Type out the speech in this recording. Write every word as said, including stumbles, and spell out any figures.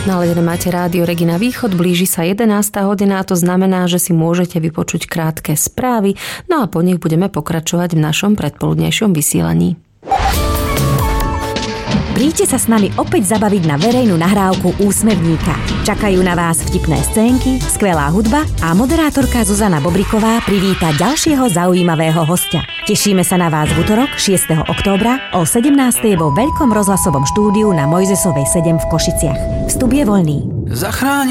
Naladené máte rádio Regina Východ, blíži sa jedenásta hodina a to znamená, že si môžete vypočuť krátke správy, no a po nich budeme pokračovať v našom predpoludnejšom vysielaní. Príďte sa s nami opäť zabaviť na verejnú nahrávku Úsmevníka. Čakajú na vás vtipné scénky, skvelá hudba a moderátorka Zuzana Bobriková privíta ďalšieho zaujímavého hostia. Tešíme sa na vás v utorok šiesteho októbra o sedemnástej vo Veľkom rozhlasovom štúdiu na Mojzesovej sedem v Košiciach. Vstup je voľný. Zachráni